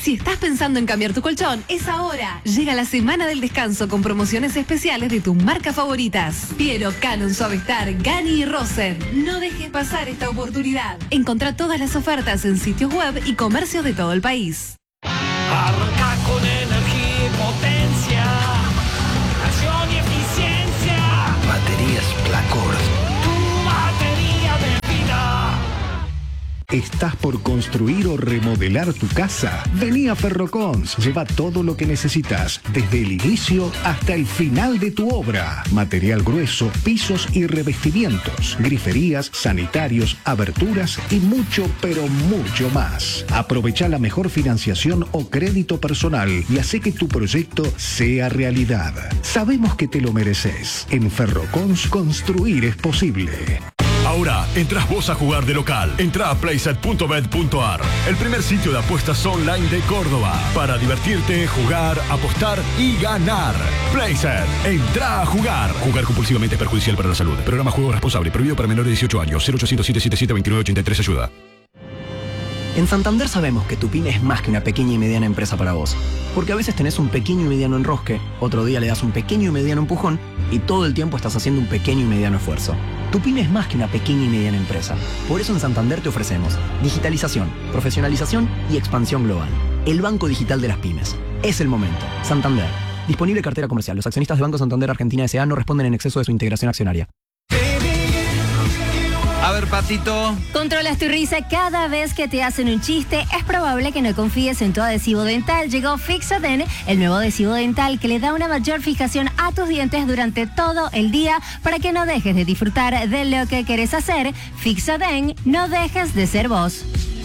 Si estás pensando en cambiar tu colchón, es ahora. Llega la semana del descanso con promociones especiales de tus marcas favoritas. Piero, Canon, Suavestar, Gani y Rosen. No dejes pasar esta oportunidad. Encontrá todas las ofertas en sitios web y comercios de todo el país. Arranca con energía y potencia, acción y eficiencia. Baterías Placor. Tu batería de vida. ¿Estás por construir o remodelar tu casa? Vení a Ferrocons. Lleva todo lo que necesitas, desde el inicio hasta el final de tu obra. Material grueso, pisos y revestimientos, griferías, sanitarios, aberturas y mucho, pero mucho más. Aprovecha la mejor financiación o crédito personal y hace que tu proyecto sea realidad. Sabemos que te lo mereces. En Ferrocons, construir es posible. Ahora, entras vos a jugar de local. Entrá a playset.bet.ar, el primer sitio de apuestas online de Córdoba. Para divertirte, jugar, apostar y ganar. Playset, entrá a jugar. Jugar compulsivamente es perjudicial para la salud. Programa Juego Responsable, prohibido para menores de 18 años. 0800 777 2983 ayuda. En Santander sabemos que tu pyme es más que una pequeña y mediana empresa para vos. Porque a veces tenés un pequeño y mediano enrosque, otro día le das un pequeño y mediano empujón y todo el tiempo estás haciendo un pequeño y mediano esfuerzo. Tu pyme es más que una pequeña y mediana empresa. Por eso en Santander te ofrecemos digitalización, profesionalización y expansión global. El banco digital de las pymes. Es el momento. Santander. Disponible cartera comercial. Los accionistas de Banco Santander Argentina S.A. no responden en exceso de su integración accionaria. A ver, Patito. Controlas tu risa cada vez que te hacen un chiste. Es probable que no confíes en tu adhesivo dental. Llegó Fixaden, el nuevo adhesivo dental que le da una mayor fijación a tus dientes durante todo el día para que no dejes de disfrutar de lo que querés hacer. Fixaden, no dejes de ser vos.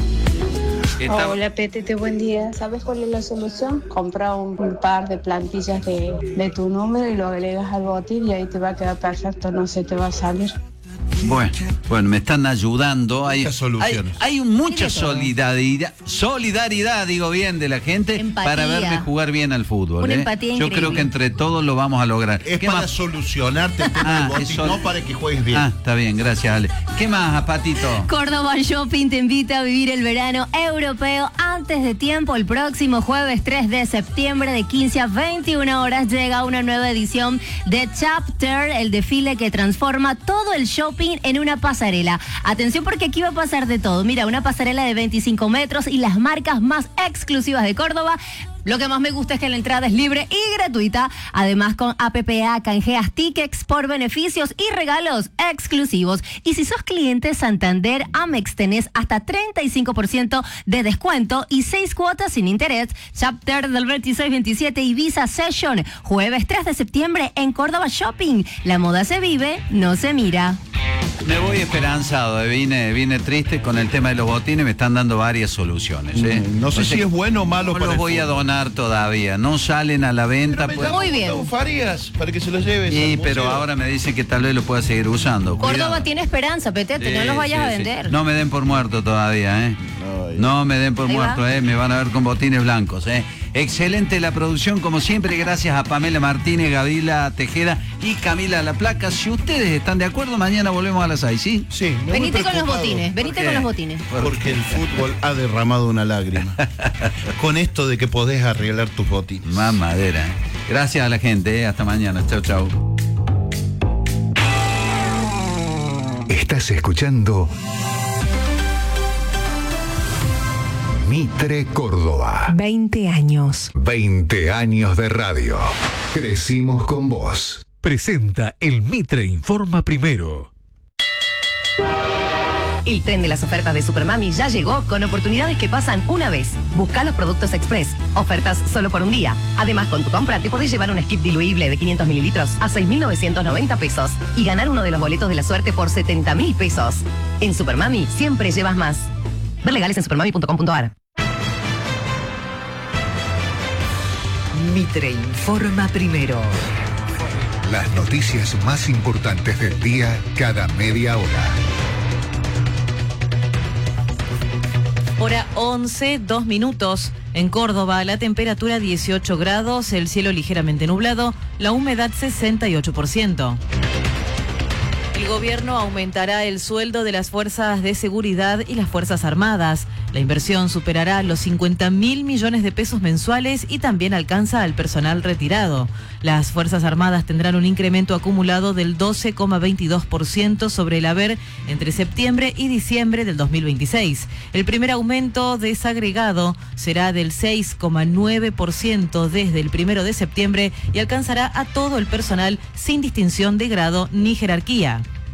Hola, PTT, buen día. ¿Sabes cuál es la solución? Compra un par de plantillas de tu número y lo agregas al botín y ahí te va a quedar perfecto, no se te va a salir. Bueno, me están ayudando. Muchas soluciones. Hay mucha solidaridad, digo bien, de la gente. Empatía. Para verme jugar bien al fútbol. Una empatía Yo increíble. creo que entre todos lo vamos a lograr. Es para solucionarte el tema del botín, no para que juegues bien. Está bien, gracias, Ale. ¿Qué más, Patito? Córdoba Shopping te invita a vivir el verano europeo antes de tiempo. El próximo jueves 3 de septiembre de 15 a 21 horas llega una nueva edición de Chapter, el desfile que transforma todo el shopping en una pasarela. Atención porque aquí va a pasar de todo. Mira, una pasarela de 25 metros y las marcas más exclusivas de Córdoba. Lo que más me gusta es que la entrada es libre y gratuita. Además, con APPA canjeas tickets por beneficios y regalos exclusivos. Y si sos cliente Santander Amex, tenés hasta 35% de descuento y 6 cuotas sin interés. Chapter del 26-27 Ibiza Session, jueves 3 de septiembre en Córdoba Shopping. La moda se vive, no se mira. Me voy esperanzado, vine triste con el tema de los botines, me están dando varias soluciones. No sé si es bueno o malo. No los voy a donar todavía, no salen a la venta. Muy bien. Farías para que se los lleves. Sí, pero ahora me dicen que tal vez lo pueda seguir usando. Córdoba Cuidado. tiene esperanza, Petete, no los vayas a vender. No me den por muerto todavía, No me den por Ahí muerto, va. me van a ver con botines blancos, Excelente la producción, como siempre, gracias a Pamela Martínez, Gabriela Tejeda y Camila La Placa. Si ustedes están de acuerdo, mañana volvemos a las 6, ¿sí? Sí. Venite con los botines, venite con los botines. Porque el fútbol ha derramado una lágrima. Con esto de que podés arreglar tus botines. Más madera. Gracias a la gente, hasta mañana. Chau, chau. Estás escuchando Mitre Córdoba. 20 años. 20 años de radio. Crecimos con vos. Presenta el Mitre Informa Primero. El tren de las ofertas de Supermami ya llegó con oportunidades que pasan una vez. Busca los productos Express. Ofertas solo por un día. Además, con tu compra te podés llevar un skip diluible de 500 mililitros a 6.990 pesos y ganar uno de los boletos de la suerte por 70.000 pesos. En Supermami siempre llevas más. Ver legales en supermami.com.ar. Mitre Informa Primero. Las noticias más importantes del día cada media hora. Hora 11, 2 minutos. En Córdoba, la temperatura 18 grados, el cielo ligeramente nublado, la humedad 68%. El gobierno aumentará el sueldo de las fuerzas de seguridad y las fuerzas armadas. La inversión superará los 50.000 millones de pesos mensuales y también alcanza al personal retirado. Las fuerzas armadas tendrán un incremento acumulado del 12,22% sobre el haber entre septiembre y diciembre del 2026. El primer aumento desagregado será del 6,9% desde el 1 de septiembre y alcanzará a todo el personal sin distinción de grado ni jerarquía.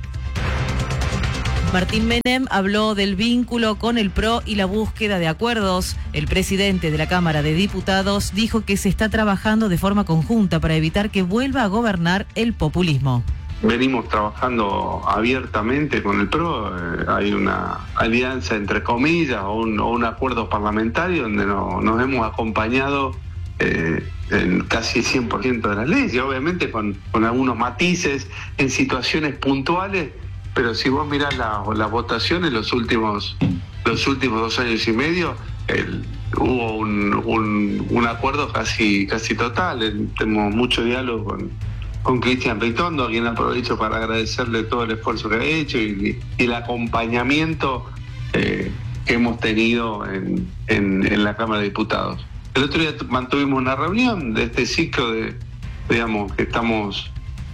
Martín Menem habló del vínculo con el PRO y la búsqueda de acuerdos. El presidente de la Cámara de Diputados dijo que se está trabajando de forma conjunta para evitar que vuelva a gobernar el populismo. Venimos trabajando abiertamente con el PRO, hay una alianza entre comillas o un acuerdo parlamentario donde nos hemos acompañado en casi 100% de las leyes, y obviamente con algunos matices en situaciones puntuales, pero si vos mirás las votaciones los últimos 2 años y medio, hubo un acuerdo casi total. Tenemos mucho diálogo con Cristian Ritondo, a quien aprovecho para agradecerle todo el esfuerzo que ha hecho y el acompañamiento que hemos tenido en la Cámara de Diputados. El otro día mantuvimos una reunión de este ciclo que estamos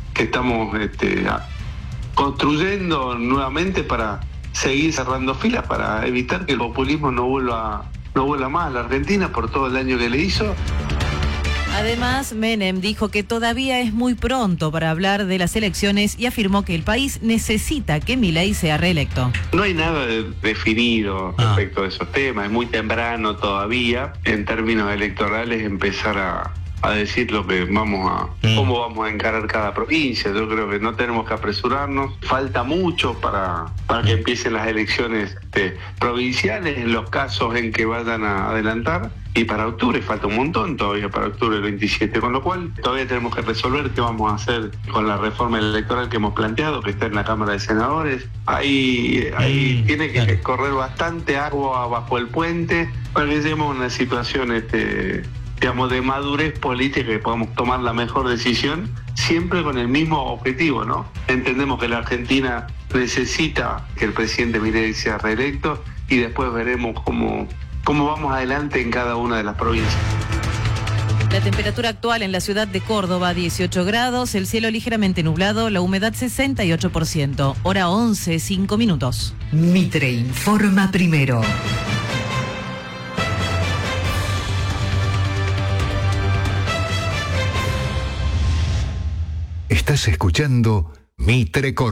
construyendo nuevamente para seguir cerrando filas, para evitar que el populismo no vuelva más a la Argentina por todo el daño que le hizo. Además, Menem dijo que todavía es muy pronto para hablar de las elecciones y afirmó que el país necesita que Milei sea reelecto. No hay nada definido respecto a esos temas, es muy temprano todavía en términos electorales empezar a decir lo que cómo vamos a encarar cada provincia. Yo creo que no tenemos que apresurarnos. Falta mucho para que empiecen las elecciones provinciales en los casos en que vayan a adelantar. Y para octubre falta un montón todavía, para octubre del 27, con lo cual todavía tenemos que resolver qué vamos a hacer con la reforma electoral que hemos planteado, que está en la Cámara de Senadores. Ahí tiene que correr bastante agua bajo el puente para que lleguemos a una situación de madurez política, que podamos tomar la mejor decisión, siempre con el mismo objetivo, ¿no? Entendemos que la Argentina necesita que el presidente Milei sea reelecto y después veremos cómo vamos adelante en cada una de las provincias. La temperatura actual en la ciudad de Córdoba, 18 grados, el cielo ligeramente nublado, la humedad 68%, hora 11, 5 minutos. Mitre informa primero. Estás escuchando Mitre Córdoba.